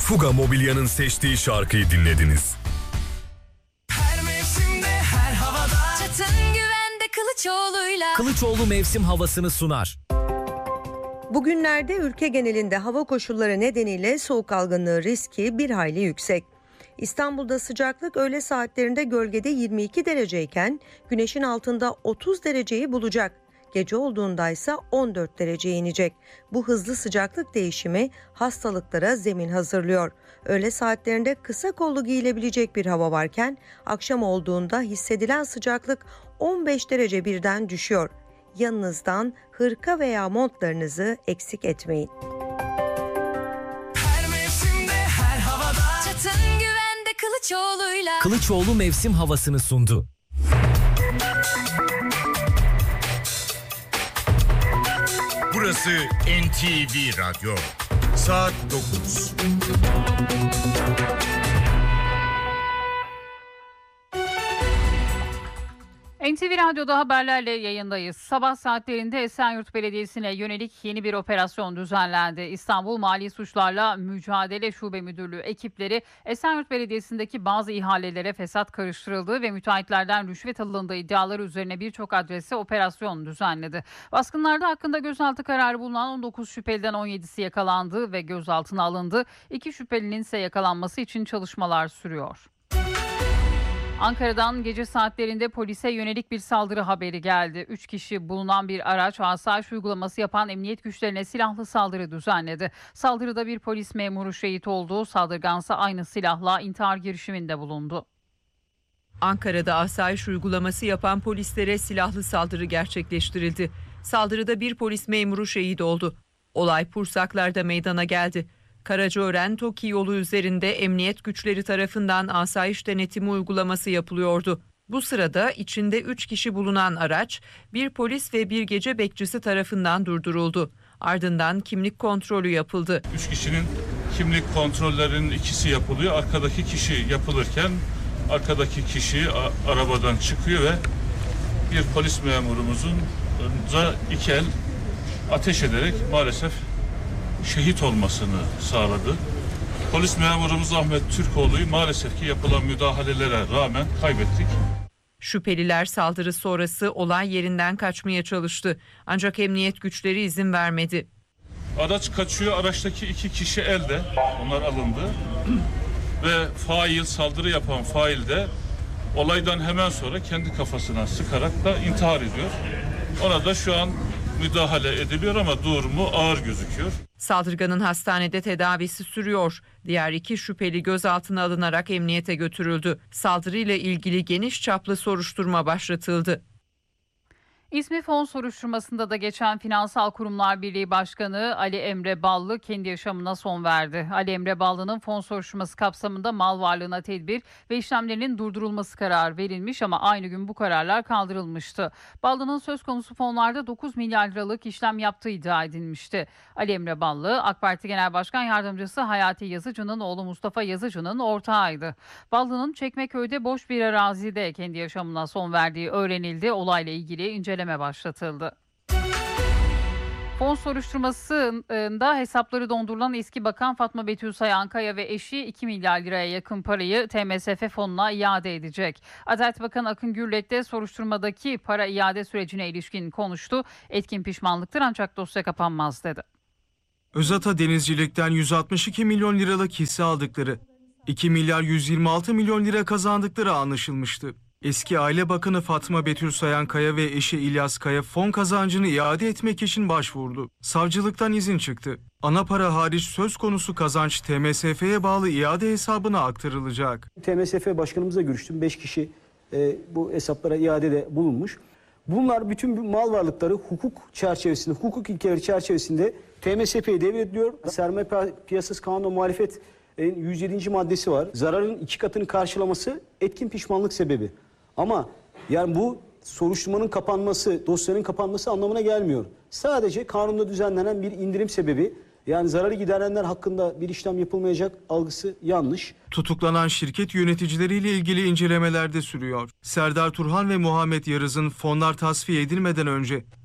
Fuga Mobilya'nın seçtiği şarkıyı dinlediniz. Her mevsimde, her havada. Çatın güvende Kılıçoğlu'yla. Kılıçoğlu mevsim havasını sunar. Bugünlerde ülke genelinde hava koşulları nedeniyle soğuk algınlığı riski bir hayli yüksek. İstanbul'da sıcaklık öğle saatlerinde gölgede 22 dereceyken güneşin altında 30 dereceyi bulacak. Gece olduğunda ise 14 dereceye inecek. Bu hızlı sıcaklık değişimi hastalıklara zemin hazırlıyor. Öğle saatlerinde kısa kollu giyilebilecek bir hava varken akşam olduğunda hissedilen sıcaklık 15 derece birden düşüyor. Yanınızdan hırka veya montlarınızı eksik etmeyin. Her mevsimde, her havada. Çatın güvende Kılıçoğlu'yla. Kılıçoğlu mevsim havasını sundu. Burası NTV Radyo. Saat 9. NTV Radyo'da haberlerle yayındayız. Sabah saatlerinde Esenyurt Belediyesi'ne yönelik yeni bir operasyon düzenlendi. İstanbul Mali Suçlarla Mücadele Şube Müdürlüğü ekipleri Esenyurt Belediyesi'ndeki bazı ihalelere fesat karıştırıldığı ve müteahhitlerden rüşvet alındığı iddiaları üzerine birçok adrese operasyon düzenledi. Baskınlarda hakkında gözaltı kararı bulunan 19 şüpheliden 17'si yakalandı ve gözaltına alındı. 2 şüphelinin ise yakalanması için çalışmalar sürüyor. Ankara'dan gece saatlerinde polise yönelik bir saldırı haberi geldi. 3 kişi bulunan bir araç asayiş uygulaması yapan emniyet güçlerine silahlı saldırı düzenledi. Saldırıda bir polis memuru şehit oldu. Saldırgansa aynı silahla intihar girişiminde bulundu. Ankara'da asayiş uygulaması yapan polislere silahlı saldırı gerçekleştirildi. Saldırıda bir polis memuru şehit oldu. Olay Pursaklar'da meydana geldi. Karacaören-Toki yolu üzerinde emniyet güçleri tarafından asayiş denetimi uygulaması yapılıyordu. Bu sırada içinde 3 kişi bulunan araç bir polis ve bir gece bekçisi tarafından durduruldu. Ardından kimlik kontrolü yapıldı. 3 kişinin kimlik kontrollerinin ikisi yapılıyor. Arkadaki kişi yapılırken arkadaki kişi arabadan çıkıyor ve bir polis memurumuzun iki el ateş ederek maalesef şehit olmasını sağladı. Polis memurumuz Ahmet Türkoğlu'yu maalesef ki yapılan müdahalelere rağmen kaybettik. Şüpheliler saldırı sonrası olay yerinden kaçmaya çalıştı. Ancak emniyet güçleri izin vermedi. Araç kaçıyor, araçtaki 2 kişi elde, onlar alındı. Ve saldırı yapan fail de olaydan hemen sonra kendi kafasına sıkarak da intihar ediyor. Ona da şu an müdahale ediliyor ama durumu ağır gözüküyor. Saldırganın hastanede tedavisi sürüyor. Diğer 2 şüpheli gözaltına alınarak emniyete götürüldü. Saldırıyla ilgili geniş çaplı soruşturma başlatıldı. İSMİ fon soruşturmasında da geçen Finansal Kurumlar Birliği Başkanı Ali Emre Ballı kendi yaşamına son verdi. Ali Emre Ballı'nın fon soruşturması kapsamında mal varlığına tedbir ve işlemlerinin durdurulması kararı verilmiş ama aynı gün bu kararlar kaldırılmıştı. Ballı'nın söz konusu fonlarda 9 milyar liralık işlem yaptığı iddia edilmişti. Ali Emre Ballı, AK Parti Genel Başkan Yardımcısı Hayati Yazıcı'nın oğlu Mustafa Yazıcı'nın ortağıydı. Ballı'nın Çekmeköy'de boş bir arazide kendi yaşamına son verdiği öğrenildi. Olayla ilgili inceleme başlatıldı. Fon soruşturmasında hesapları dondurulan eski bakan Fatma Betül Sayankaya ve eşi 2 milyar liraya yakın parayı TMSF fonuna iade edecek. Adalet Bakanı Akın Gürlek de soruşturmadaki para iade sürecine ilişkin konuştu. Etkin pişmanlıktır ancak dosya kapanmaz dedi. Özata Denizcilik'ten 162 milyon liralık hisse aldıkları, 2 milyar 126 milyon lira kazandıkları anlaşılmıştı. Eski Aile Bakanı Fatma Betül Sayankaya ve eşi İlyas Kaya fon kazancını iade etmek için başvurdu. Savcılıktan izin çıktı. Ana para hariç söz konusu kazanç TMSF'ye bağlı iade hesabına aktarılacak. TMSF Başkanımızla görüştüm. 5 kişi bu hesaplara iadede bulunmuş. Bunlar bütün mal varlıkları hukuk çerçevesinde, hukuk ilkeleri çerçevesinde TMSF'ye devrediliyor. Sermaye Piyasası Kanunu muhalefet 107. maddesi var. Zararın 2 katını karşılaması etkin pişmanlık sebebi. Ama yani bu soruşturmanın kapanması, dosyanın kapanması anlamına gelmiyor. Sadece kanunda düzenlenen bir indirim sebebi, yani zararı giderenler hakkında bir işlem yapılmayacak algısı yanlış. Tutuklanan şirket yöneticileriyle ilgili incelemeler de sürüyor. Serdar Turhan ve Muhammed Yarız'ın fonlar tasfiye edilmeden önce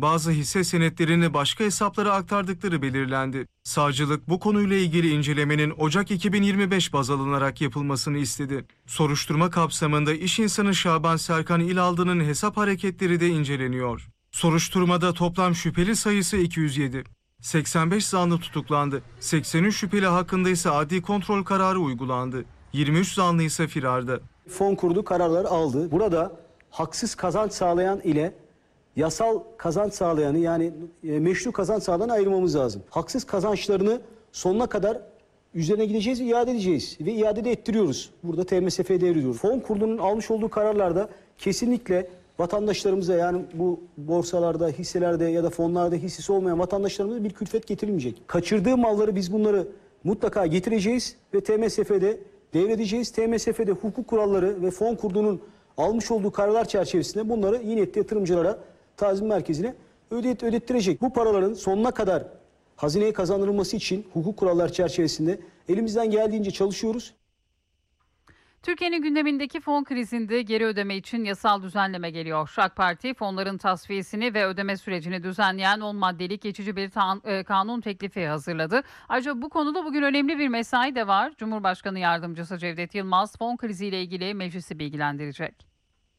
Bazı hisse senetlerini başka hesaplara aktardıkları belirlendi. Savcılık bu konuyla ilgili incelemenin Ocak 2025 baz alınarak yapılmasını istedi. Soruşturma kapsamında iş insanı Şaban Serkan İlaldı'nın hesap hareketleri de inceleniyor. Soruşturmada toplam şüpheli sayısı 207. 85 zanlı tutuklandı. 83 şüpheli hakkında ise adli kontrol kararı uygulandı. 23 zanlı ise firarda. Fon kurdu, kararlar aldı. Burada haksız kazanç sağlayan ile yasal kazanç sağlayanı, yani meşru kazanç sağlayanı ayırmamız lazım. Haksız kazançlarını sonuna kadar üzerine gideceğiz, iade edeceğiz ve iade de ettiriyoruz. Burada TMSF'ye devrediyoruz. Fon kurulunun almış olduğu kararlarda kesinlikle vatandaşlarımıza, yani bu borsalarda, hisselerde ya da fonlarda hissesi olmayan vatandaşlarımıza bir külfet getirilmeyecek. Kaçırdığı malları biz bunları mutlaka getireceğiz ve TMSF'de devredeceğiz. TMSF'de hukuk kuralları ve fon kurulunun almış olduğu kararlar çerçevesinde bunları yine yatırımcılara, tazmin merkezine ödettirecek. Bu paraların sonuna kadar hazineye kazandırılması için hukuk kurallar çerçevesinde elimizden geldiğince çalışıyoruz. Türkiye'nin gündemindeki fon krizinde geri ödeme için yasal düzenleme geliyor. AK Parti fonların tasfiyesini ve ödeme sürecini düzenleyen 10 maddelik geçici bir kanun teklifi hazırladı. Ayrıca bu konuda bugün önemli bir mesai de var. Cumhurbaşkanı Yardımcısı Cevdet Yılmaz fon kriziyle ilgili meclisi bilgilendirecek.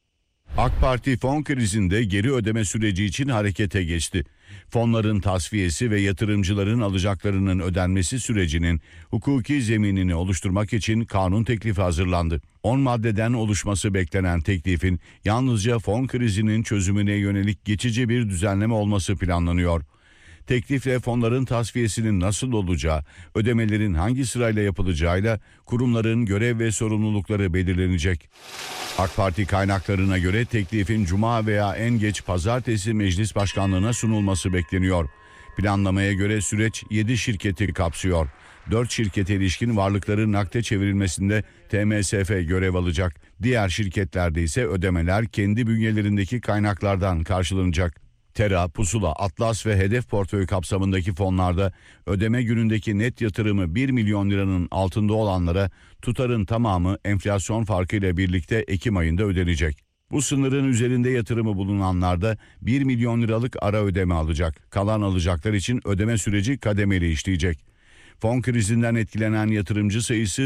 AK Parti fon krizinde geri ödeme süreci için harekete geçti. Fonların tasfiyesi ve yatırımcıların alacaklarının ödenmesi sürecinin hukuki zeminini oluşturmak için kanun teklifi hazırlandı. 10 maddeden oluşması beklenen teklifin yalnızca fon krizinin çözümüne yönelik geçici bir düzenleme olması planlanıyor. Teklifle fonların tasfiyesinin nasıl olacağı, ödemelerin hangi sırayla yapılacağıyla kurumların görev ve sorumlulukları belirlenecek. AK Parti kaynaklarına göre teklifin Cuma veya en geç Pazartesi Meclis Başkanlığı'na sunulması bekleniyor. Planlamaya göre süreç 7 şirketi kapsıyor. 4 şirkete ilişkin varlıkların nakde çevrilmesinde TMSF görev alacak. Diğer şirketlerde ise ödemeler kendi bünyelerindeki kaynaklardan karşılanacak. Tera, Pusula, Atlas ve Hedef portföy kapsamındaki fonlarda ödeme günündeki net yatırımı 1 milyon liranın altında olanlara tutarın tamamı enflasyon farkıyla birlikte Ekim ayında ödenecek. Bu sınırın üzerinde yatırımı bulunanlar da 1 milyon liralık ara ödeme alacak. Kalan alacaklar için ödeme süreci kademeli işleyecek. Fon krizinden etkilenen yatırımcı sayısı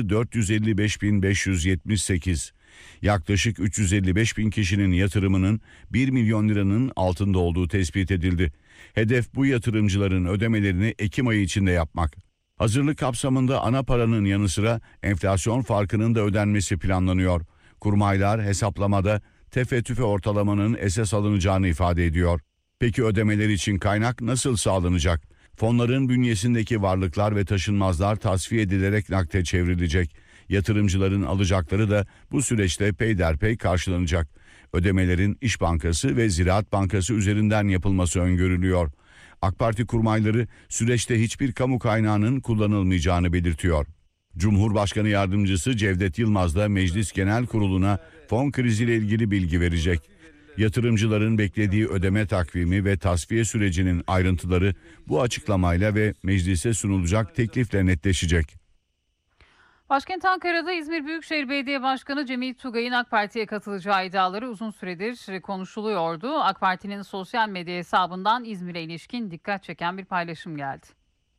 455.578. Yaklaşık 355 bin kişinin yatırımının 1 milyon liranın altında olduğu tespit edildi. Hedef bu yatırımcıların ödemelerini Ekim ayı içinde yapmak. Hazırlık kapsamında ana paranın yanı sıra enflasyon farkının da ödenmesi planlanıyor. Kurmaylar hesaplamada tefe tüfe ortalamanın esas alınacağını ifade ediyor. Peki ödemeler için kaynak nasıl sağlanacak? Fonların bünyesindeki varlıklar ve taşınmazlar tasfiye edilerek nakde çevrilecek. Yatırımcıların alacakları da bu süreçte peyderpey karşılanacak. Ödemelerin İş Bankası ve Ziraat Bankası üzerinden yapılması öngörülüyor. AK Parti kurmayları süreçte hiçbir kamu kaynağının kullanılmayacağını belirtiyor. Cumhurbaşkanı Yardımcısı Cevdet Yılmaz da Meclis Genel Kurulu'na fon kriziyle ilgili bilgi verecek. Yatırımcıların beklediği ödeme takvimi ve tasfiye sürecinin ayrıntıları bu açıklamayla ve meclise sunulacak teklifle netleşecek. Başkent Ankara'da İzmir Büyükşehir Belediye Başkanı Cemil Tugay'ın AK Parti'ye katılacağı iddiaları uzun süredir konuşuluyordu. AK Parti'nin sosyal medya hesabından İzmir'e ilişkin dikkat çeken bir paylaşım geldi.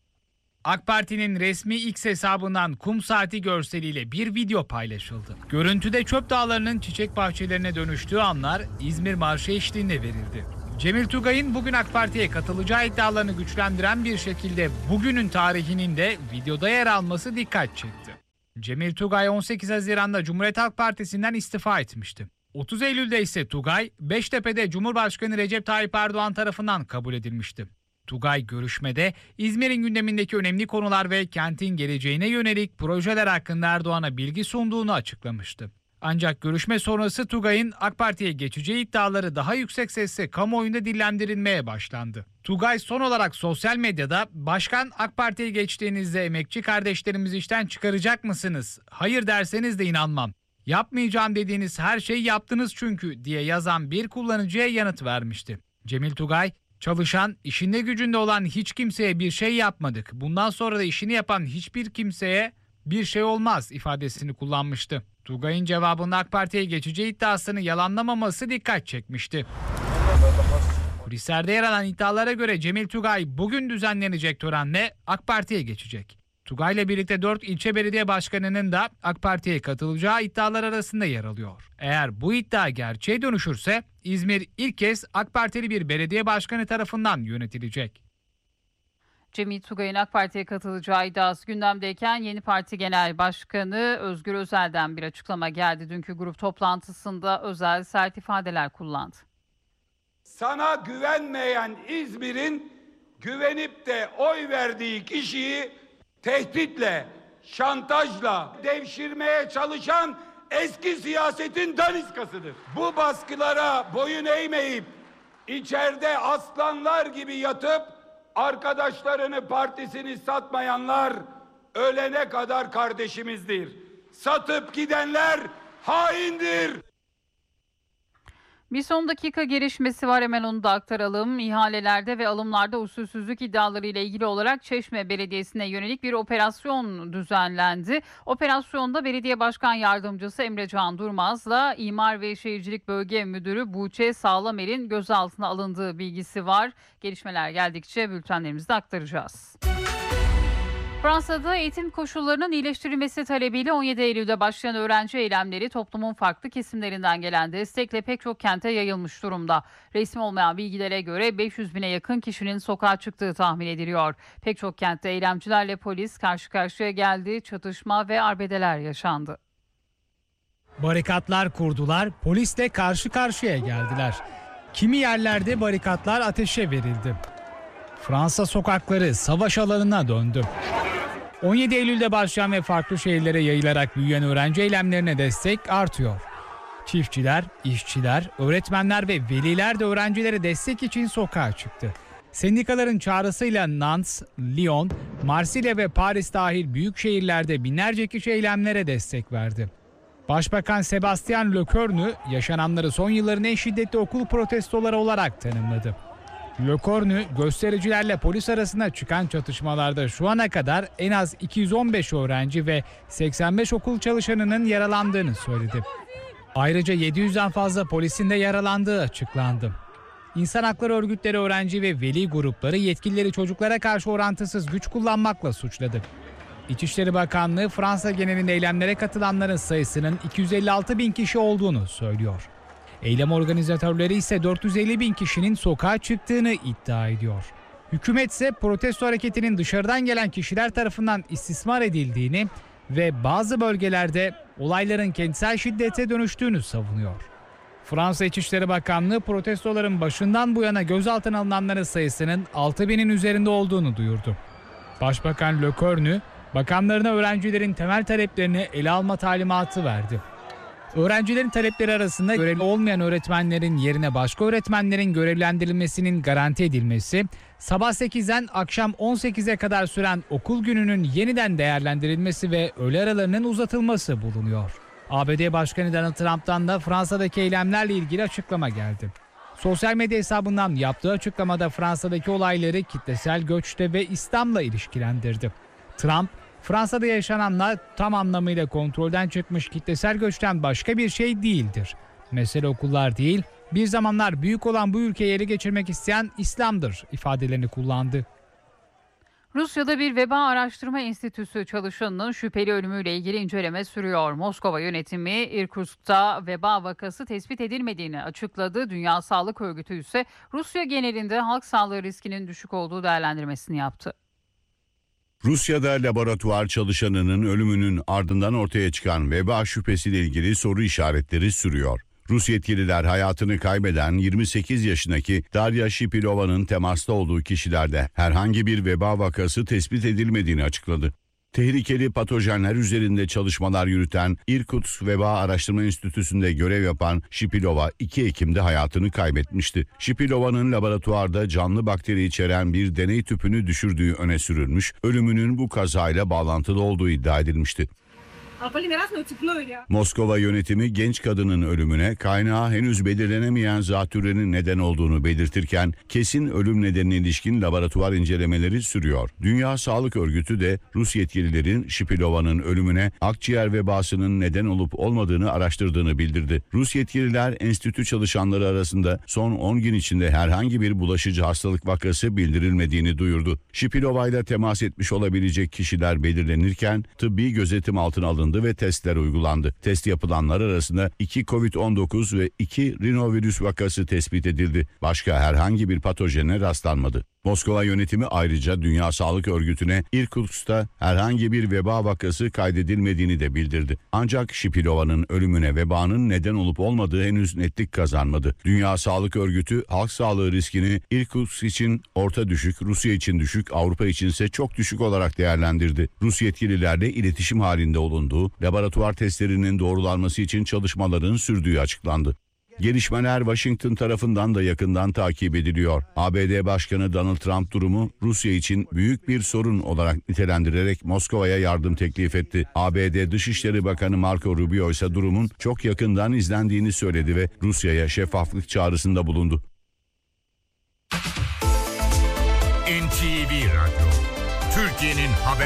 AK Parti'nin resmi X hesabından kum saati görseliyle bir video paylaşıldı. Görüntüde çöp dağlarının çiçek bahçelerine dönüştüğü anlar İzmir Marşı eşliğinde verildi. Cemil Tugay'ın bugün AK Parti'ye katılacağı iddialarını güçlendiren bir şekilde bugünün tarihinin de videoda yer alması dikkat çekti. Cemil Tugay 18 Haziran'da Cumhuriyet Halk Partisi'nden istifa etmişti. 30 Eylül'de ise Tugay, Beştepe'de Cumhurbaşkanı Recep Tayyip Erdoğan tarafından kabul edilmişti. Tugay görüşmede İzmir'in gündemindeki önemli konular ve kentin geleceğine yönelik projeler hakkında Erdoğan'a bilgi sunduğunu açıklamıştı. Ancak görüşme sonrası Tugay'ın AK Parti'ye geçeceği iddiaları daha yüksek sesle kamuoyunda dillendirilmeye başlandı. Tugay son olarak sosyal medyada "Başkan, AK Parti'ye geçtiğinizde emekçi kardeşlerimizi işten çıkaracak mısınız? Hayır derseniz de inanmam. Yapmayacağım dediğiniz her şeyi yaptınız çünkü" diye yazan bir kullanıcıya yanıt vermişti. Cemil Tugay, "Çalışan, işinde gücünde olan hiç kimseye bir şey yapmadık. Bundan sonra da işini yapan hiçbir kimseye bir şey olmaz" ifadesini kullanmıştı. Tugay'ın cevabında AK Parti'ye geçeceği iddiasını yalanlamaması dikkat çekmişti. Kulislerde yer alan iddialara göre Cemil Tugay bugün düzenlenecek törenle AK Parti'ye geçecek. Tugay'la birlikte 4 ilçe belediye başkanının da AK Parti'ye katılacağı iddialar arasında yer alıyor. Eğer bu iddia gerçeğe dönüşürse İzmir ilk kez AK Partili bir belediye başkanı tarafından yönetilecek. Cemil Tugay'ın AK Parti'ye katılacağı iddiası gündemdeyken Yeni Parti Genel Başkanı Özgür Özel'den bir açıklama geldi. Dünkü grup toplantısında Özel sert ifadeler kullandı. Sana güvenmeyen İzmir'in güvenip de oy verdiği kişiyi tehditle, şantajla devşirmeye çalışan eski siyasetin daniskasıdır. Bu baskılara boyun eğmeyip içeride aslanlar gibi yatıp arkadaşlarını, partisini satmayanlar ölene kadar kardeşimizdir. Satıp gidenler haindir. Bir son dakika gelişmesi var, hemen onu da aktaralım. İhalelerde ve alımlarda usulsüzlük iddiaları ile ilgili olarak Çeşme Belediyesi'ne yönelik bir operasyon düzenlendi. Operasyonda Belediye Başkan Yardımcısı Emrecan Durmaz'la İmar ve Şehircilik Bölge Müdürü Buğçe Sağlamer'in gözaltına alındığı bilgisi var. Gelişmeler geldikçe bültenlerimizde aktaracağız. Fransa'da eğitim koşullarının iyileştirilmesi talebiyle 17 Eylül'de başlayan öğrenci eylemleri toplumun farklı kesimlerinden gelen destekle pek çok kente yayılmış durumda. Resmi olmayan bilgilere göre 500 bine yakın kişinin sokağa çıktığı tahmin ediliyor. Pek çok kentte eylemcilerle polis karşı karşıya geldi, çatışma ve arbedeler yaşandı. Barikatlar kurdular, polisle karşı karşıya geldiler. Kimi yerlerde barikatlar ateşe verildi. Fransa sokakları savaş alanına döndü. 17 Eylül'de başlayan ve farklı şehirlere yayılarak büyüyen öğrenci eylemlerine destek artıyor. Çiftçiler, işçiler, öğretmenler ve veliler de öğrencilere destek için sokağa çıktı. Sendikaların çağrısıyla Nantes, Lyon, Marsilya ve Paris dahil büyük şehirlerde binlerce kişi eylemlere destek verdi. Başbakan Sébastien Lecornu yaşananları son yılların en şiddetli okul protestoları olarak tanımladı. Lecornu, göstericilerle polis arasında çıkan çatışmalarda şu ana kadar en az 215 öğrenci ve 85 okul çalışanının yaralandığını söyledi. Ayrıca 700'den fazla polisin de yaralandığı açıklandı. İnsan hakları örgütleri öğrenci ve veli grupları yetkilileri çocuklara karşı orantısız güç kullanmakla suçladı. İçişleri Bakanlığı Fransa genelinde eylemlere katılanların sayısının 256 bin kişi olduğunu söylüyor. Eylem organizatörleri ise 450 bin kişinin sokağa çıktığını iddia ediyor. Hükümet ise protesto hareketinin dışarıdan gelen kişiler tarafından istismar edildiğini ve bazı bölgelerde olayların kentsel şiddete dönüştüğünü savunuyor. Fransa İçişleri Bakanlığı protestoların başından bu yana gözaltına alınanların sayısının 6 binin üzerinde olduğunu duyurdu. Başbakan Lecornu, bakanlarına öğrencilerin temel taleplerini ele alma talimatı verdi. Öğrencilerin talepleri arasında görevli olmayan öğretmenlerin yerine başka öğretmenlerin görevlendirilmesinin garanti edilmesi, sabah 8'den akşam 18'e kadar süren okul gününün yeniden değerlendirilmesi ve öğle aralarının uzatılması bulunuyor. ABD Başkanı Donald Trump'tan da Fransa'daki eylemlerle ilgili açıklama geldi. Sosyal medya hesabından yaptığı açıklamada Fransa'daki olayları kitlesel göçte ve İslam'la ilişkilendirdi. Trump, Fransa'da yaşananlar tam anlamıyla kontrolden çıkmış kitlesel göçten başka bir şey değildir. Mesele okullar değil, bir zamanlar büyük olan bu ülkeyi ele geçirmek isteyen İslam'dır ifadelerini kullandı. Rusya'da bir veba araştırma enstitüsü çalışanının şüpheli ölümüyle ilgili inceleme sürüyor. Moskova yönetimi Irkutsk'ta veba vakası tespit edilmediğini açıkladı. Dünya Sağlık Örgütü ise Rusya genelinde halk sağlığı riskinin düşük olduğu değerlendirmesini yaptı. Rusya'da laboratuvar çalışanının ölümünün ardından ortaya çıkan veba şüphesiyle ilgili soru işaretleri sürüyor. Rus yetkililer hayatını kaybeden 28 yaşındaki Darya Shipilova'nın temasta olduğu kişilerde herhangi bir veba vakası tespit edilmediğini açıkladı. Tehlikeli patojenler üzerinde çalışmalar yürüten Irkutsk Veba Araştırma Enstitüsü'nde görev yapan Shipilova 2 Ekim'de hayatını kaybetmişti. Shipilova'nın laboratuvarda canlı bakteri içeren bir deney tüpünü düşürdüğü öne sürülmüş, ölümünün bu kazayla bağlantılı olduğu iddia edilmişti. Moskova yönetimi genç kadının ölümüne kaynağı henüz belirlenemeyen zatürrenin neden olduğunu belirtirken kesin ölüm nedenine ilişkin laboratuvar incelemeleri sürüyor. Dünya Sağlık Örgütü de Rus yetkililerin Şipilova'nın ölümüne akciğer vebasının neden olup olmadığını araştırdığını bildirdi. Rus yetkililer enstitü çalışanları arasında son 10 gün içinde herhangi bir bulaşıcı hastalık vakası bildirilmediğini duyurdu. Şipilova ile temas etmiş olabilecek kişiler belirlenirken tıbbi gözetim altına alındı ve testler uygulandı. Test yapılanlar arasında 2 Covid-19 ve 2 rinovirüs vakası tespit edildi. Başka herhangi bir patojene rastlanmadı. Moskova yönetimi ayrıca Dünya Sağlık Örgütü'ne Irkutsk'ta herhangi bir veba vakası kaydedilmediğini de bildirdi. Ancak Şipilova'nın ölümüne vebanın neden olup olmadığı henüz netlik kazanmadı. Dünya Sağlık Örgütü halk sağlığı riskini Irkutsk için orta düşük, Rusya için düşük, Avrupa içinse çok düşük olarak değerlendirdi. Rus yetkililerle iletişim halinde olunduğu, laboratuvar testlerinin doğrulanması için çalışmaların sürdüğü açıklandı. Gelişmeler Washington tarafından da yakından takip ediliyor. ABD Başkanı Donald Trump durumu Rusya için büyük bir sorun olarak nitelendirerek Moskova'ya yardım teklif etti. ABD Dışişleri Bakanı Marco Rubio ise durumun çok yakından izlendiğini söyledi ve Rusya'ya şeffaflık çağrısında bulundu. NTV Radyo, Türkiye'nin haber